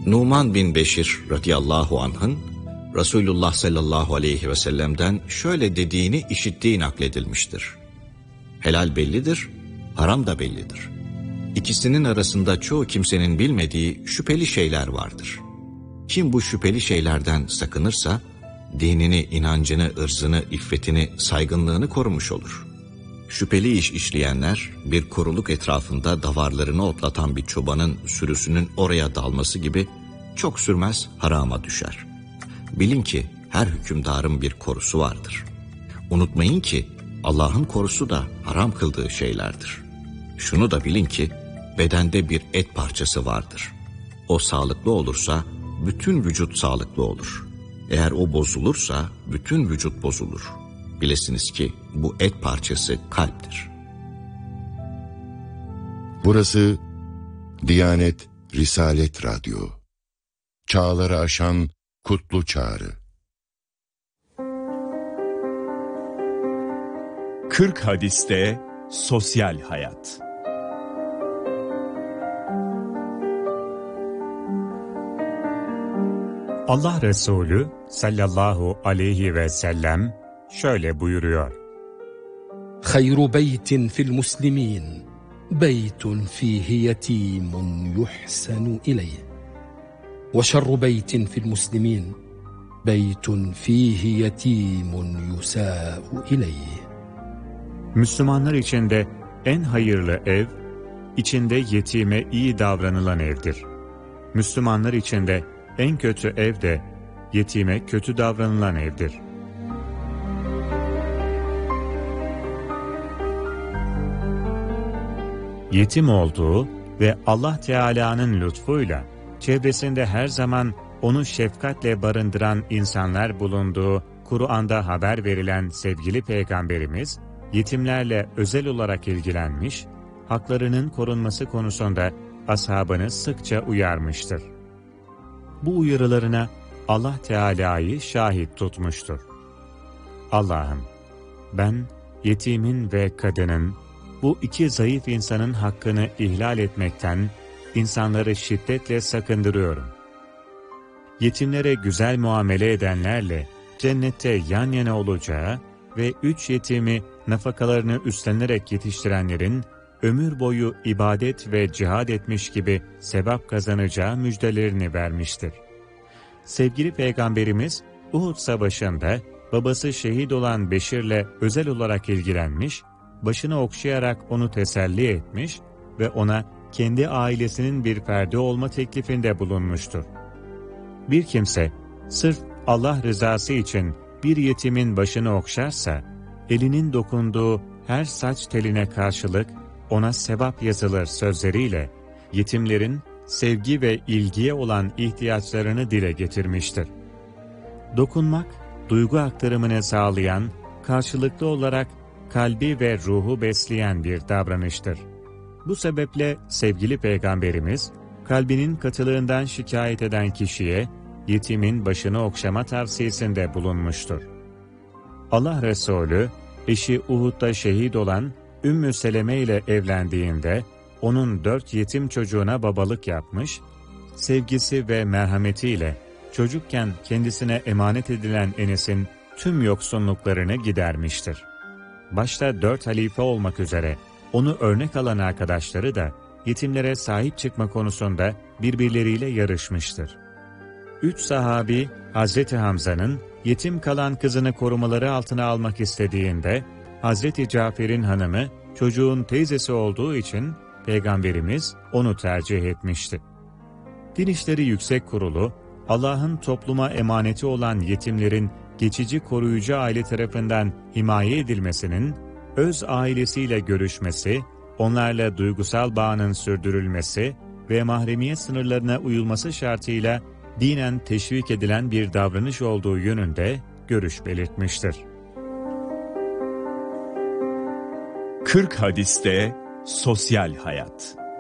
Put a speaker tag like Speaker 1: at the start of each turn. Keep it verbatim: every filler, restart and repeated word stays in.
Speaker 1: Numan bin Beşir radıyallahu anh'ın Resulullah sallallahu aleyhi ve sellem'den şöyle dediğini işittiği nakledilmiştir. Helal bellidir, haram da bellidir. İkisinin arasında çoğu kimsenin bilmediği şüpheli şeyler vardır. Kim bu şüpheli şeylerden sakınırsa, dinini, inancını, ırzını, iffetini, saygınlığını korumuş olur. Şüpheli iş işleyenler, bir koruluk etrafında davarlarını otlatan bir çobanın sürüsünün oraya dalması gibi çok sürmez harama düşer. Bilin ki her hükümdarın bir korusu vardır. Unutmayın ki Allah'ın korusu da haram kıldığı şeylerdir. Şunu da bilin ki bedende bir et parçası vardır. O sağlıklı olursa bütün vücut sağlıklı olur. Eğer o bozulursa bütün vücut bozulur. Bilesiniz ki bu et parçası kalptir.
Speaker 2: Burası Diyanet Risalet Radyo. Çağları aşan kutlu çağrı.
Speaker 3: kırk hadiste sosyal hayat. Allah Resulü sallallahu aleyhi ve sellem şöyle buyuruyor.
Speaker 4: Hayru beytin fil muslimin beytun fihi yetimun yuhsanu ileyh ve şerru beytin fil muslimin beytun fihi yetimun yusâ'u ileyh.
Speaker 3: Müslümanlar içinde en hayırlı ev, içinde yetime iyi davranılan evdir. Müslümanlar içinde en kötü ev de yetime kötü davranılan evdir. Yetim olduğu ve Allah Teala'nın lütfuyla çevresinde her zaman onu şefkatle barındıran insanlar bulunduğu Kur'an'da haber verilen sevgili Peygamberimiz, yetimlerle özel olarak ilgilenmiş, haklarının korunması konusunda ashabını sıkça uyarmıştır. Bu uyarılarına Allah Teala'yı şahit tutmuştur. Allah'ım, ben yetimin ve kadının, bu iki zayıf insanın hakkını ihlal etmekten insanları şiddetle sakındırıyorum. Yetimlere güzel muamele edenlerle cennette yan yana olacağı ve üç yetimi nafakalarını üstlenerek yetiştirenlerin ömür boyu ibadet ve cihad etmiş gibi sevap kazanacağı müjdelerini vermiştir. Sevgili Peygamberimiz Uhud Savaşı'nda babası şehit olan Beşir'le özel olarak ilgilenmiş, başını okşayarak onu teselli etmiş ve ona kendi ailesinin bir ferdi olma teklifinde bulunmuştur. Bir kimse sırf Allah rızası için bir yetimin başını okşarsa, elinin dokunduğu her saç teline karşılık ona sevap yazılır sözleriyle yetimlerin sevgi ve ilgiye olan ihtiyaçlarını dile getirmiştir. Dokunmak, duygu aktarımını sağlayan, karşılıklı olarak kalbi ve ruhu besleyen bir davranıştır. Bu sebeple sevgili Peygamberimiz, kalbinin katılığından şikayet eden kişiye yetimin başını okşama tavsiyesinde bulunmuştur. Allah Resulü, eşi Uhud'da şehit olan Ümmü Seleme ile evlendiğinde, onun dört yetim çocuğuna babalık yapmış, sevgisi ve merhametiyle çocukken kendisine emanet edilen Enes'in tüm yoksunluklarını gidermiştir. Başta dört halife olmak üzere onu örnek alan arkadaşları da yetimlere sahip çıkma konusunda birbirleriyle yarışmıştır. Üç sahabi Hazreti Hamza'nın yetim kalan kızını korumaları altına almak istediğinde Hazreti Cafer'in hanımı çocuğun teyzesi olduğu için Peygamberimiz onu tercih etmişti. Din İşleri Yüksek Kurulu, Allah'ın topluma emaneti olan yetimlerin geçici koruyucu aile tarafından himaye edilmesinin, öz ailesiyle görüşmesi, onlarla duygusal bağının sürdürülmesi ve mahremiyet sınırlarına uyulması şartıyla dinen teşvik edilen bir davranış olduğu yönünde görüş belirtmiştir. kırk hadiste sosyal hayat.